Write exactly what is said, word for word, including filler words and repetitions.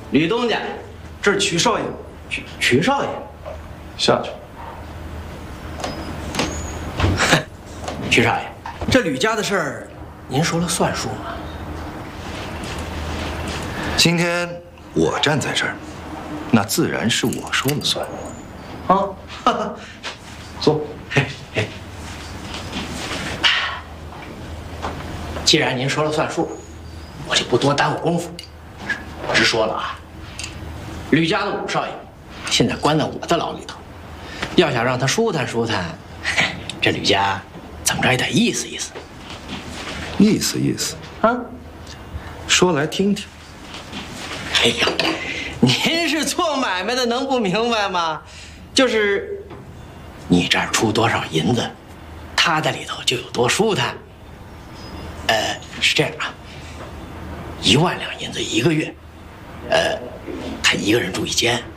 吕东家， 这是曲少爷。 曲曲少爷， 下去。 曲少爷，这吕家的事儿，您说了算数吗？ 今天我站在这儿，那自然是我说了算。 啊，哈哈， 坐。 嘿嘿。既然您说了算数，我就不多耽误功夫，直说了啊。吕家的五少爷现在关在我的牢里头，要想让他舒坦舒坦，这吕家怎么着也得意思意思。 意思意思啊， 说来听听。 哎呀，您是做买卖的，能不明白吗？就是你这儿出多少银子，他在里头就有多舒坦。呃，是这样啊，一万两银子一个月，呃，他一个人住一间，